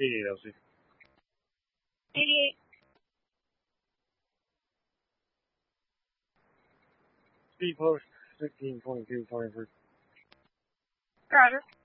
88, Elsie. 88. Speed post 1622, 23. Roger.